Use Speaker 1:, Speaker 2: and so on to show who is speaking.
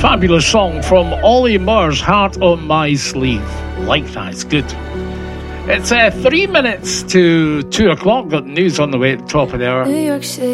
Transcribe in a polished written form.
Speaker 1: Fabulous song from Ollie Murs, Heart on My Sleeve. Like that, it's good. It's 3 minutes to 2 o'clock. Got news on the way at the top of the hour.
Speaker 2: New York City.